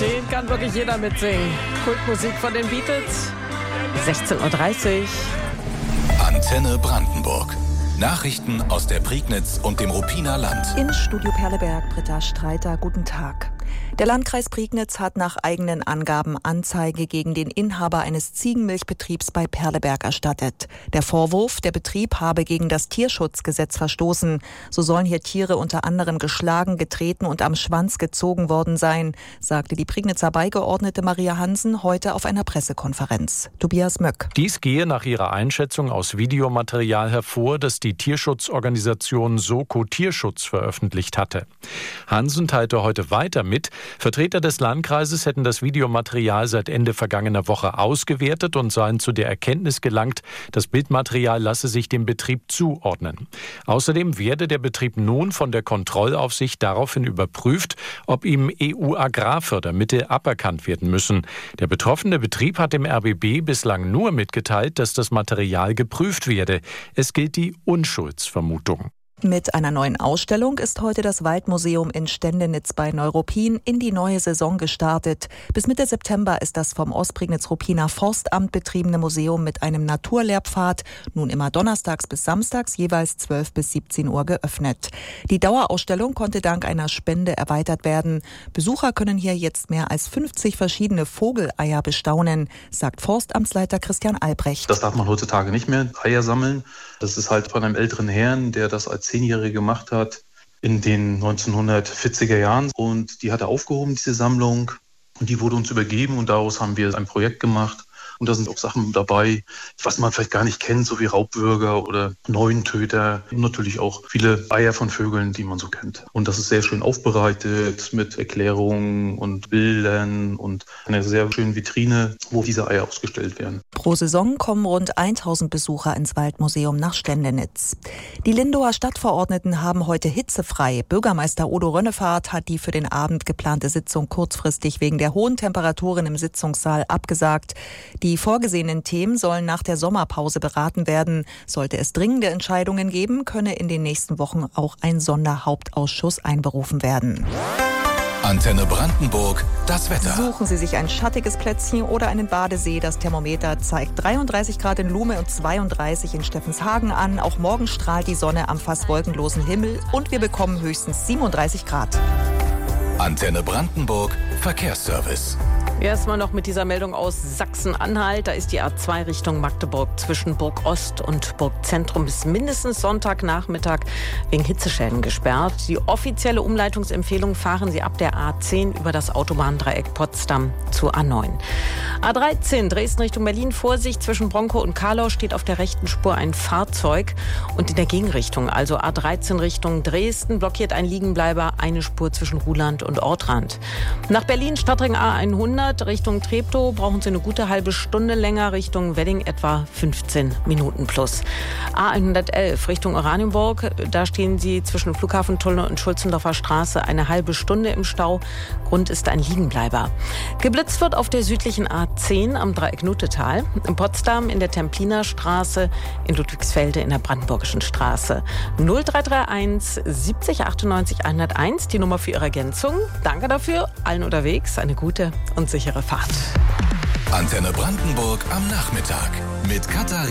Den kann wirklich jeder mitsingen. Kultmusik von den Beatles. 16:30 Uhr. Antenne Brandenburg. Nachrichten aus der Prignitz und dem Ruppiner Land. Im Studio Perleberg, Britta Streiter, guten Tag. Der Landkreis Prignitz hat nach eigenen Angaben Anzeige gegen den Inhaber eines Ziegenmilchbetriebs bei Perleberg erstattet. Der Vorwurf, der Betrieb habe gegen das Tierschutzgesetz verstoßen. So sollen hier Tiere unter anderem geschlagen, getreten und am Schwanz gezogen worden sein, sagte die Prignitzer Beigeordnete Maria Hansen heute auf einer Pressekonferenz. Tobias Möck. Dies gehe nach ihrer Einschätzung aus Videomaterial hervor, das die Tierschutzorganisation Soko Tierschutz veröffentlicht hatte. Hansen teilte heute weiter mit, Vertreter des Landkreises hätten das Videomaterial seit Ende vergangener Woche ausgewertet und seien zu der Erkenntnis gelangt, das Bildmaterial lasse sich dem Betrieb zuordnen. Außerdem werde der Betrieb nun von der Kontrollaufsicht daraufhin überprüft, ob ihm EU-Agrarfördermittel aberkannt werden müssen. Der betroffene Betrieb hat dem RBB bislang nur mitgeteilt, dass das Material geprüft werde. Es gilt die Unschuldsvermutung. Mit einer neuen Ausstellung ist heute das Waldmuseum in Stendenitz bei Neuruppin in die neue Saison gestartet. Bis Mitte September ist das vom Ostprignitz-Ruppiner Forstamt betriebene Museum mit einem Naturlehrpfad nun immer donnerstags bis samstags jeweils 12 bis 17 Uhr geöffnet. Die Dauerausstellung konnte dank einer Spende erweitert werden. Besucher können hier jetzt mehr als 50 verschiedene Vogeleier bestaunen, sagt Forstamtsleiter Christian Albrecht. Das darf man heutzutage nicht mehr, Eier sammeln. Das ist halt von einem älteren Herrn, der das als 10-Jährige gemacht hat in den 1940er Jahren. Und die hat er aufgehoben, diese Sammlung. Und die wurde uns übergeben und daraus haben wir ein Projekt gemacht. Und da sind auch Sachen dabei, was man vielleicht gar nicht kennt, so wie Raubwürger oder Neuentöter. Und natürlich auch viele Eier von Vögeln, die man so kennt. Und das ist sehr schön aufbereitet mit Erklärungen und Bildern und einer sehr schönen Vitrine, wo diese Eier ausgestellt werden. Pro Saison kommen rund 1000 Besucher ins Waldmuseum nach Stendenitz. Die Lindower Stadtverordneten haben heute hitzefrei. Bürgermeister Odo Rönnefahrt hat die für den Abend geplante Sitzung kurzfristig wegen der hohen Temperaturen im Sitzungssaal abgesagt. Die vorgesehenen Themen sollen nach der Sommerpause beraten werden. Sollte es dringende Entscheidungen geben, könne in den nächsten Wochen auch ein Sonderhauptausschuss einberufen werden. Antenne Brandenburg, das Wetter. Suchen Sie sich ein schattiges Plätzchen oder einen Badesee. Das Thermometer zeigt 33 Grad in Lume und 32 in Steffenshagen an. Auch morgen strahlt die Sonne am fast wolkenlosen Himmel und wir bekommen höchstens 37 Grad. Antenne Brandenburg, Verkehrsservice. Erstmal noch mit dieser Meldung aus Sachsen-Anhalt. Da ist die A2 Richtung Magdeburg zwischen Burg Ost und Burg Zentrum bis mindestens Sonntagnachmittag wegen Hitzeschäden gesperrt. Die offizielle Umleitungsempfehlung: fahren Sie ab der A10 über das Autobahndreieck Potsdam zur A9. A13 Dresden Richtung Berlin. Vorsicht, zwischen Bronkow und Karlau steht auf der rechten Spur ein Fahrzeug. Und in der Gegenrichtung, also A13 Richtung Dresden, blockiert ein Liegenbleiber eine Spur zwischen Ruhland und Ortrand. Nach Berlin Stadtring A100 Richtung Treptow brauchen Sie eine gute halbe Stunde länger, Richtung Wedding etwa 15 Minuten plus. A111 Richtung Oranienburg, da stehen Sie zwischen Flughafentunnel und Schulzendorfer Straße eine halbe Stunde im Stau. Grund ist ein Liegenbleiber. Geblitzt wird auf der südlichen A10 am Dreieck Nutetal, in Potsdam in der Templiner Straße, in Ludwigsfelde in der Brandenburgischen Straße. 0331 70 98 101, die Nummer für Ihre Ergänzung. Danke dafür, allen unterwegs eine gute und sichere Fahrt. Antenne Brandenburg am Nachmittag mit Katharina.